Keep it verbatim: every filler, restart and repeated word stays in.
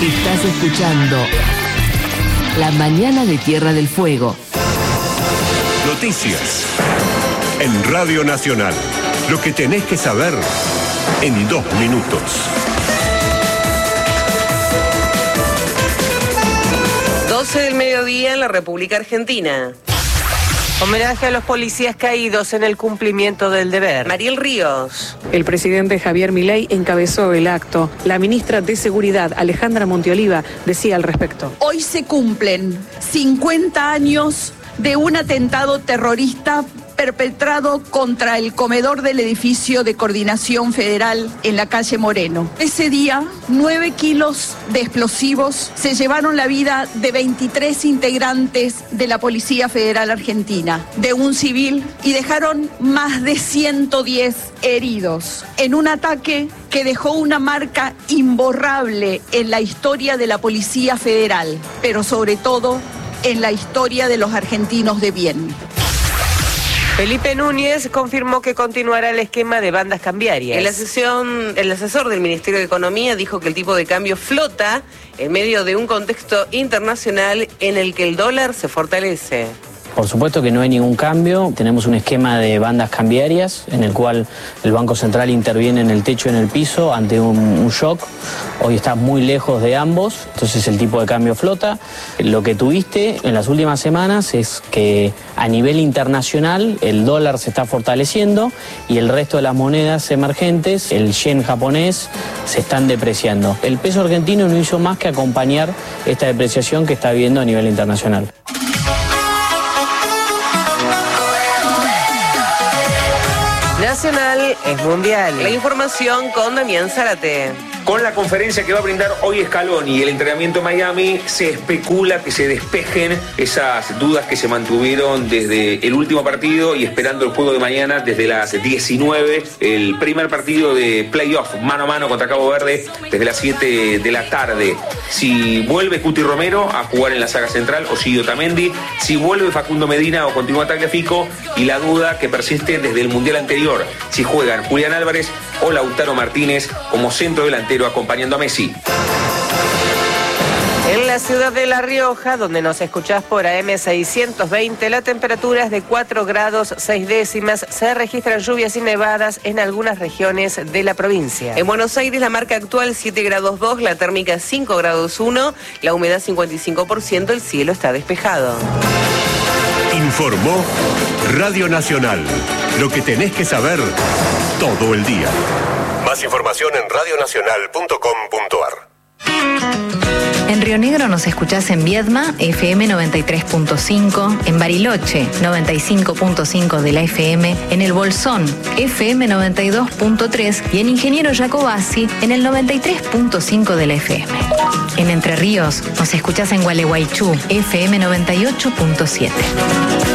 Estás escuchando La Mañana de Tierra del Fuego. Noticias en Radio Nacional. Lo que tenés que saber en dos minutos. doce del mediodía en la República Argentina. Homenaje a los policías caídos en el cumplimiento del deber. Mariel Ríos. El presidente Javier Milei encabezó el acto. La ministra de Seguridad, Alejandra Monteoliva, decía al respecto. Hoy se cumplen cincuenta años de un atentado terrorista perpetrado contra el comedor del edificio de Coordinación Federal en la calle Moreno. Ese día, nueve kilos de explosivos se llevaron la vida de veintitrés integrantes de la Policía Federal Argentina, de un civil, y dejaron más de ciento diez heridos en un ataque que dejó una marca imborrable en la historia de la Policía Federal, pero sobre todo en la historia de los argentinos de bien. Felipe Núñez confirmó que continuará el esquema de bandas cambiarias. En la sesión, el asesor del Ministerio de Economía dijo que el tipo de cambio flota en medio de un contexto internacional en el que el dólar se fortalece. Por supuesto que no hay ningún cambio, tenemos un esquema de bandas cambiarias en el cual el Banco Central interviene en el techo y en el piso ante un, un shock. Hoy está muy lejos de ambos, entonces el tipo de cambio flota. Lo que tuviste en las últimas semanas es que a nivel internacional el dólar se está fortaleciendo y el resto de las monedas emergentes, el yen japonés, se están depreciando. El peso argentino no hizo más que acompañar esta depreciación que está habiendo a nivel internacional. Nacional es mundial. La información con Damián Zárate. Con la conferencia que va a brindar hoy Scaloni y el entrenamiento en Miami, se especula que se despejen esas dudas que se mantuvieron desde el último partido y esperando el juego de mañana desde las diecinueve, el primer partido de playoff mano a mano contra Cabo Verde desde las siete de la tarde. Si vuelve Cuti Romero a jugar en la saga central o si Otamendi, si vuelve Facundo Medina o continúa Tagliafico, y la duda que persiste desde el Mundial anterior, si juegan Julián Álvarez o Lautaro Martínez como centro delantero acompañando a Messi. En la ciudad de La Rioja, donde nos escuchás por A M seiscientos veinte, la temperatura es de cuatro grados seis décimas. Se registran lluvias y nevadas en algunas regiones de la provincia. En Buenos Aires la marca actual siete grados dos, la térmica cinco grados uno, la humedad cincuenta y cinco por ciento, el cielo está despejado. Informó Radio Nacional. Lo que tenés que saber todo el día. Más información en radio nacional punto com punto a r. En Río Negro nos escuchás en Viedma, F M noventa y tres punto cinco, en Bariloche, noventa y cinco punto cinco de la F M, en El Bolsón, F M noventa y dos punto tres y en Ingeniero Jacobasi, en el noventa y tres punto cinco de la F M. En Entre Ríos nos escuchás en Gualeguaychú, F M noventa y ocho punto siete.